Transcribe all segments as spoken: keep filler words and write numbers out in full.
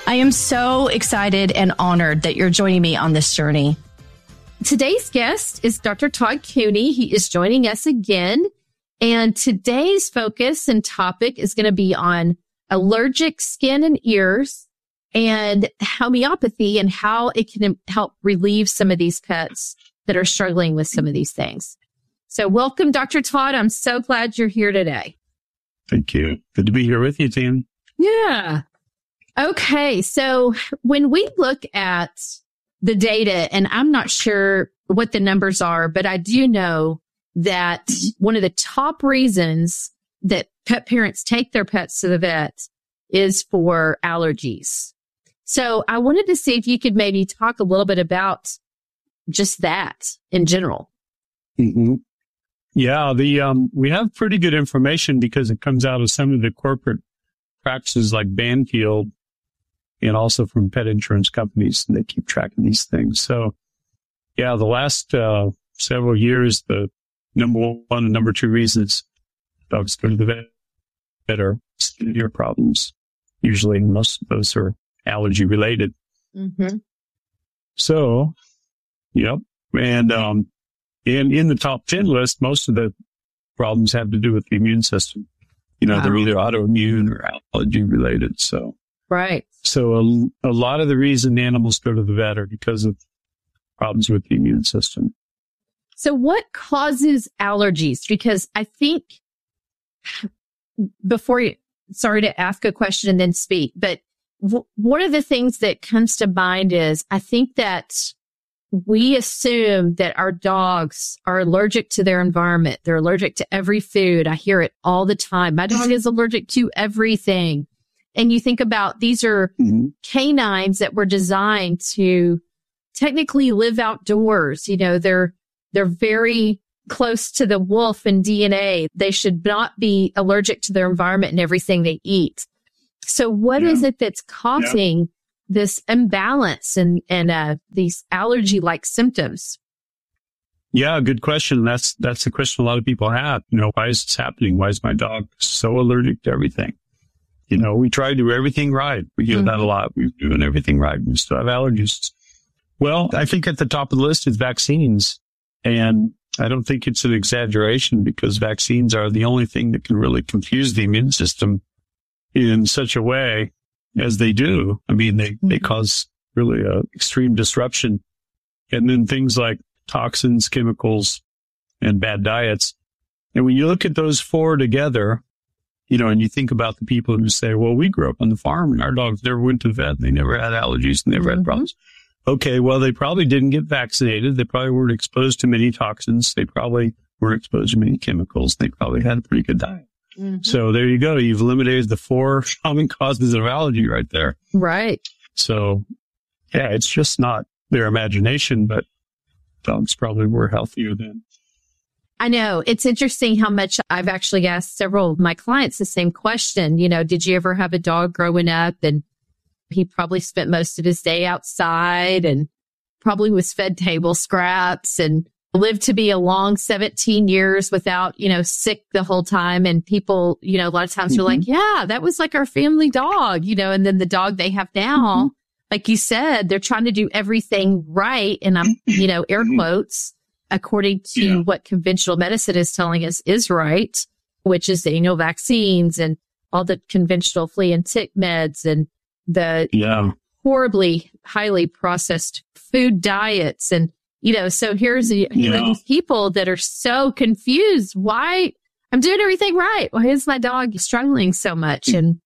I am so excited and honored that you're joining me on this journey. Today's guest is Doctor Todd Cooney. He is joining us again. And today's focus and topic is going to be on allergic skin and ears and homeopathy and how it can help relieve some of these pets that are struggling with some of these things. So welcome, Doctor Todd. I'm so glad you're here today. Thank you. Good to be here with you, Tim. Yeah. Okay. So when we look at the data, and I'm not sure what the numbers are, but I do know that one of the top reasons that pet parents take their pets to the vet is for allergies. So I wanted to see if you could maybe talk a little bit about just that in general. Mm-hmm. Yeah, the um, we have pretty good information because it comes out of some of the corporate practices like Banfield and also from pet insurance companies. And they keep track of these things. So, yeah, the last uh, several years, the number one and number two reasons dogs go to the vet, vet are skin ear problems. Usually, most of those are allergy related. Mm-hmm. So, yep. And, um, and in the top ten list, most of the problems have to do with the immune system. You know, wow. They're either autoimmune or allergy related. So, right. So a, a lot of the reason animals go to the vet are because of problems with the immune system. So what causes allergies? Because I think before you, sorry to ask a question and then speak, but w- one of the things that comes to mind is I think that we assume that our dogs are allergic to their environment. They're allergic to every food. I hear it all the time. My dog is allergic to everything. And you think about these are mm-hmm. canines that were designed to technically live outdoors. You know, they're they're very close to the wolf in D N A. They should not be allergic to their environment and everything they eat. So what yeah. is it that's causing yeah. this imbalance and, and uh, these allergy-like symptoms? Yeah, good question. That's that's the question a lot of people have. You know, why is this happening? Why is my dog so allergic to everything? You know, we try to do everything right. We hear mm-hmm. that a lot. We're doing everything right. We still have allergies. Well, I think at the top of the list is vaccines. And I don't think it's an exaggeration because vaccines are the only thing that can really confuse the immune system in such a way as they do. I mean, they, mm-hmm. they cause really a extreme disruption. And then things like toxins, chemicals, and bad diets. And when you look at those four together, you know, and you think about the people who say, well, we grew up on the farm and our dogs never went to the vet. And they never had allergies and never mm-hmm. had problems. Okay, well, they probably didn't get vaccinated. They probably weren't exposed to many toxins. They probably weren't exposed to many chemicals. They probably had a pretty good diet. Mm-hmm. So there you go. You've eliminated the four common causes of allergy right there. Right. So, yeah, it's just not their imagination, but dogs probably were healthier then. I know. It's interesting how much I've actually asked several of my clients the same question. You know, did you ever have a dog growing up and he probably spent most of his day outside and probably was fed table scraps and lived to be a long seventeen years without, you know, sick the whole time. And people, you know, a lot of times mm-hmm. are like, yeah, that was like our family dog, you know, and then the dog they have now, mm-hmm. like you said, they're trying to do everything right. And I'm, you know, air quotes, according to yeah. what conventional medicine is telling us is right, which is the annual vaccines and all the conventional flea and tick meds and the yeah. horribly highly processed food diets. And, you know, so here's the, you yeah. know, these people that are so confused. Why I'm doing everything right. Why is my dog struggling so much? And,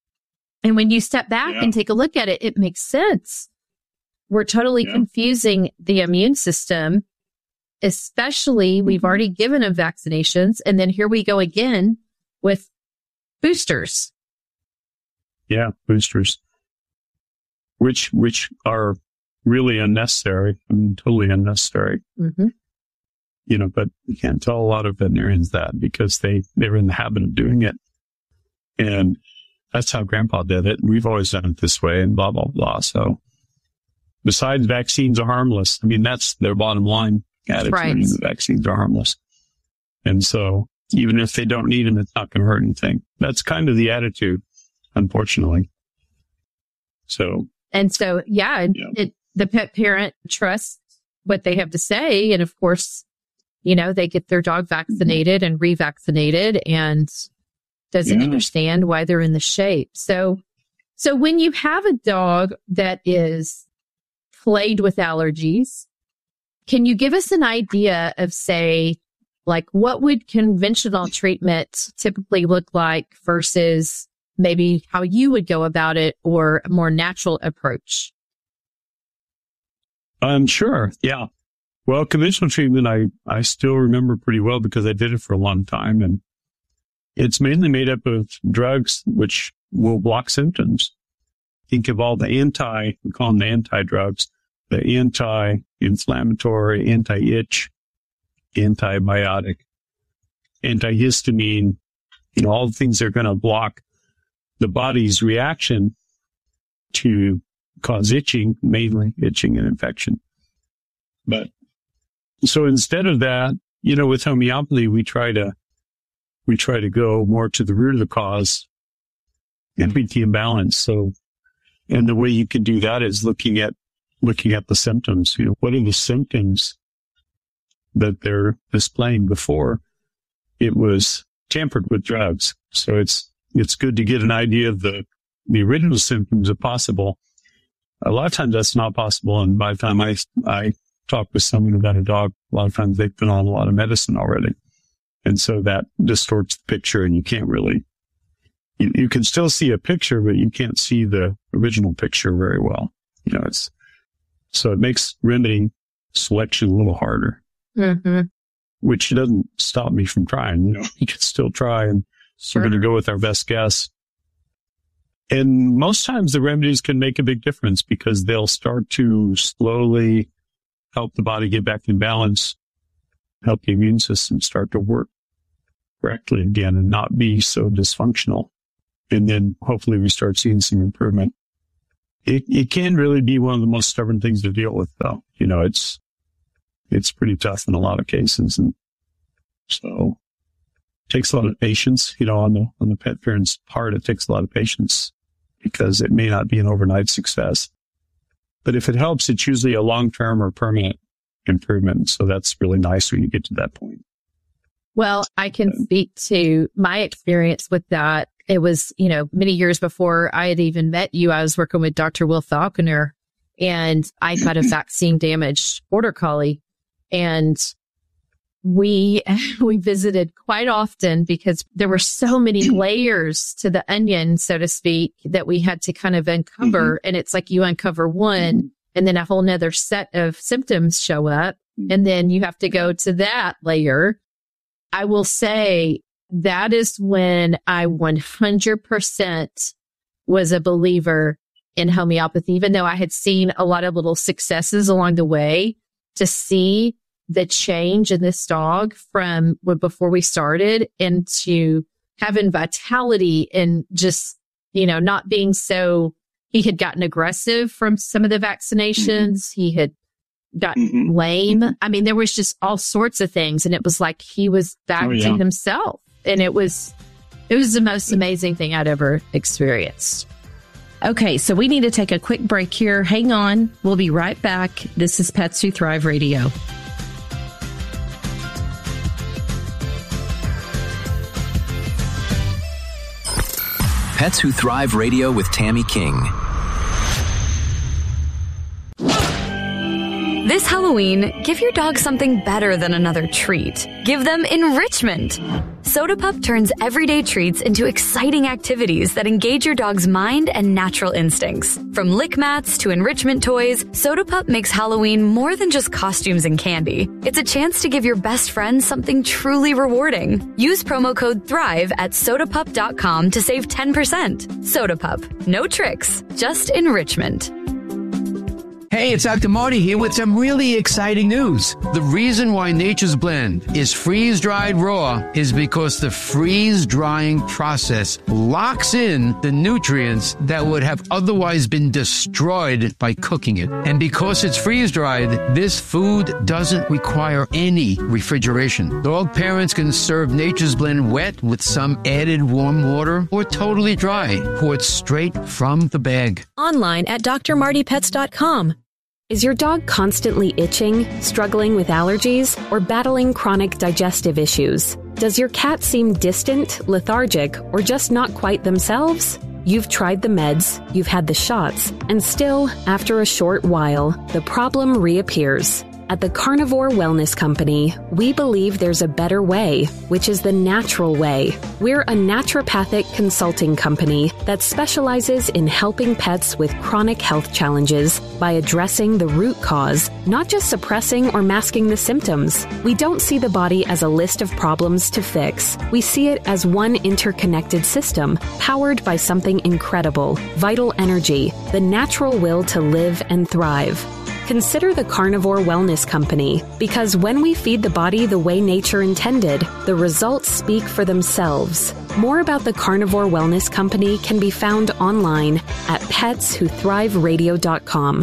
and when you step back yeah. and take a look at it, it makes sense. We're totally yeah. confusing the immune system, especially we've already given them vaccinations. And then here we go again with boosters. Yeah, boosters. Which, which are really unnecessary. I mean, totally unnecessary. Mm-hmm. You know, but you can't tell a lot of veterinarians that because they, they're in the habit of doing it. And that's how grandpa did it. And we've always done it this way and blah, blah, blah. So besides vaccines are harmless. I mean, that's their bottom line attitude. Right. The vaccines are harmless. And so even if they don't need them, it's not going to hurt anything. That's kind of the attitude, unfortunately. So, and so, yeah, yeah. It, the pet parent trusts what they have to say. And of course, you know, they get their dog vaccinated and revaccinated and doesn't yeah. understand why they're in the shape. So, so when you have a dog that is plagued with allergies, can you give us an idea of, say, like what would conventional treatment typically look like versus maybe how you would go about it or a more natural approach? Um, sure. Yeah. Well, conventional treatment, I, I still remember pretty well because I did it for a long time. And it's mainly made up of drugs which will block symptoms. Think of all the anti, we call them the anti-drugs, the anti-inflammatory, anti-itch, antibiotic, antihistamine, you know, all the things that are going to block the body's reaction to cause itching, mainly itching and infection. But so instead of that, you know, with homeopathy, we try to, we try to go more to the root of the cause and beat the imbalance. So, and the way you can do that is looking at, looking at the symptoms. You know, what are the symptoms that they're displaying before it was tampered with drugs? So it's, it's good to get an idea of the, the original symptoms if possible. A lot of times that's not possible. And by the time I, I talk with someone about a dog, a lot of times they've been on a lot of medicine already. And so that distorts the picture and you can't really, you, you can still see a picture, but you can't see the original picture very well. You know, it's, so it makes remedy selection a little harder, mm-hmm. which doesn't stop me from trying. You know, you can still try, and sure. We're going to go with our best guess. And most times the remedies can make a big difference because they'll start to slowly help the body get back in balance, help the immune system start to work correctly again and not be so dysfunctional. And then hopefully we start seeing some improvement. It, it can really be one of the most stubborn things to deal with, though. You know, it's, it's pretty tough in a lot of cases. And so it takes a lot of patience, you know, on the, on the pet parent's part, it takes a lot of patience because it may not be an overnight success. But if it helps, it's usually a long-term or permanent improvement. So that's really nice when you get to that point. Well, I can speak to my experience with that. It was, you know, many years before I had even met you, I was working with Doctor Will Falconer, and I got a vaccine damaged border collie. And we, we visited quite often because there were so many layers to the onion, so to speak, that we had to kind of uncover. Mm-hmm. And it's like you uncover one and then a whole nother set of symptoms show up. And then you have to go to that layer. I will say that is when I one hundred percent was a believer in homeopathy, even though I had seen a lot of little successes along the way. To see the change in this dog from before we started into having vitality and just, you know, not being so, he had gotten aggressive from some of the vaccinations. Mm-hmm. He had gotten mm-hmm. lame. I mean, there was just all sorts of things. And it was like he was back oh, yeah. to himself. And it was, it was the most amazing thing I'd ever experienced. Okay, so we need to take a quick break here. Hang on. We'll be right back. This is Pets Who Thrive Radio. Pets Who Thrive Radio with Tammy King. This Halloween, give your dog something better than another treat. Give them enrichment. Soda Pup turns everyday treats into exciting activities that engage your dog's mind and natural instincts. From lick mats to enrichment toys, Soda Pup makes Halloween more than just costumes and candy. It's a chance to give your best friend something truly rewarding. Use promo code THRIVE at soda pup dot com to save ten percent. Soda Pup. No tricks, just enrichment. Hey, it's Doctor Marty here with some really exciting news. The reason why Nature's Blend is freeze-dried raw is because the freeze-drying process locks in the nutrients that would have otherwise been destroyed by cooking it. And because it's freeze-dried, this food doesn't require any refrigeration. Dog parents can serve Nature's Blend wet with some added warm water or totally dry, poured straight from the bag. Online at D R Marty Pets dot com. Is your dog constantly itching, struggling with allergies, or battling chronic digestive issues? Does your cat seem distant, lethargic, or just not quite themselves? You've tried the meds, you've had the shots, and still, after a short while, the problem reappears. At the Carnivore Wellness Company, we believe there's a better way, which is the natural way. We're a naturopathic consulting company that specializes in helping pets with chronic health challenges by addressing the root cause, not just suppressing or masking the symptoms. We don't see the body as a list of problems to fix. We see it as one interconnected system, powered by something incredible, vital energy, the natural will to live and thrive. Consider the Carnivore Wellness Company, because when we feed the body the way nature intended, the results speak for themselves. More about the Carnivore Wellness Company can be found online at pets who thrive radio dot com.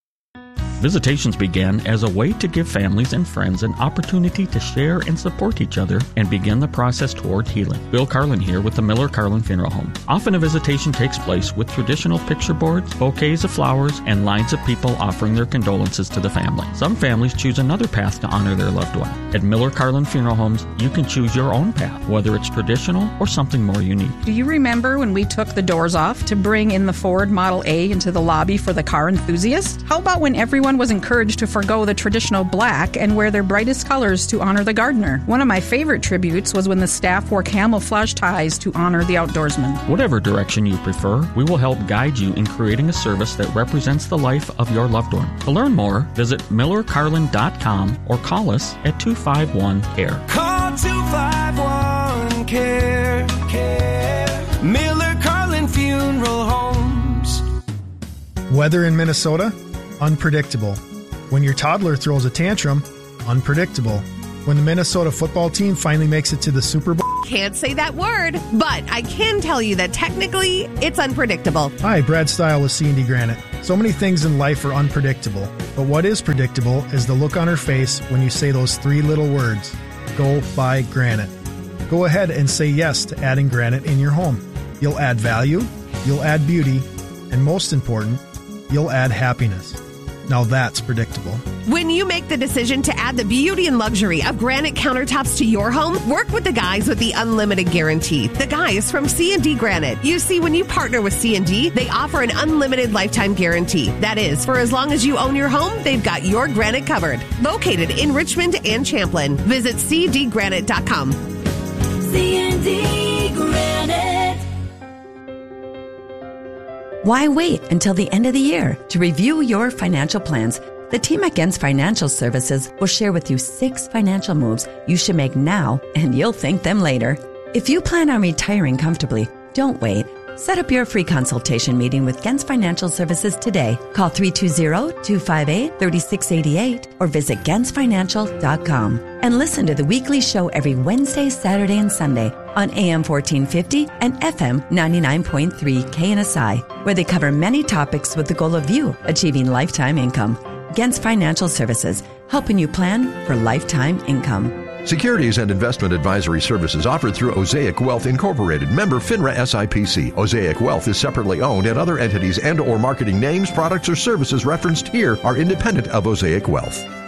Visitations began as a way to give families and friends an opportunity to share and support each other and begin the process toward healing. Bill Carlin here with the Miller Carlin Funeral Home. Often a visitation takes place with traditional picture boards, bouquets of flowers, and lines of people offering their condolences to the family. Some families choose another path to honor their loved one. At Miller Carlin Funeral Homes, you can choose your own path, whether it's traditional or something more unique. Do you remember when we took the doors off to bring in the Ford Model A into the lobby for the car enthusiast? How about when everyone was encouraged to forgo the traditional black and wear their brightest colors to honor the gardener? One of my favorite tributes was when the staff wore camouflage ties to honor the outdoorsman. Whatever direction you prefer, we will help guide you in creating a service that represents the life of your loved one. To learn more, visit miller carlin dot com or call us at two five one C A R E. Call two five one C A R E. Care. Miller Carlin Funeral Homes. Weather in Minnesota? Unpredictable. When your toddler throws a tantrum, unpredictable. When the Minnesota football team finally makes it to the Super Bowl. Can't say that word, but I can tell you that technically it's unpredictable. Hi, Brad Stile with C and D Granite. So many things in life are unpredictable, but what is predictable is the look on her face when you say those three little words, go buy granite. Go ahead and say yes to adding granite in your home. You'll add value, you'll add beauty, and most important, you'll add happiness. Now that's predictable. When you make the decision to add the beauty and luxury of granite countertops to your home, work with the guys with the unlimited guarantee. The guys from C and D Granite. You see, when you partner with C and D, they offer an unlimited lifetime guarantee. That is, for as long as you own your home, they've got your granite covered. Located in Richmond and Champlin. Visit c d granite dot com. C and D Granite. Why wait until the end of the year to review your financial plans? The team at Gens Financial Services will share with you six financial moves you should make now, and you'll thank them later. If you plan on retiring comfortably, don't wait. Set up your free consultation meeting with Gens Financial Services today. Call three two zero, two five eight, three six eight eight or visit gens financial dot com. And listen to the weekly show every Wednesday, Saturday, and Sunday on A M fourteen fifty and F M ninety-nine point three K N S I, where they cover many topics with the goal of you achieving lifetime income. Gens Financial Services, helping you plan for lifetime income. Securities and investment advisory services offered through Osaic Wealth Incorporated, member FINRA S I P C. Osaic Wealth is separately owned, and other entities and or marketing names, products, or services referenced here are independent of Osaic Wealth.